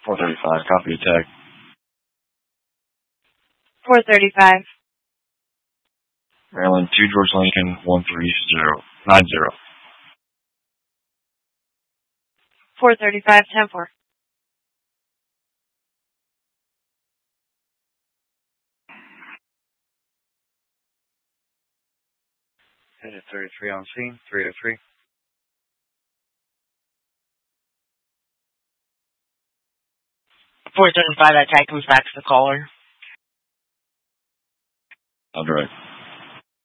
435, copy attack. 435. Maryland 2 George Lincoln 13090. 435, 10-4. Headed 33 on scene, 303. 435, that tag comes back to the caller. I'll direct.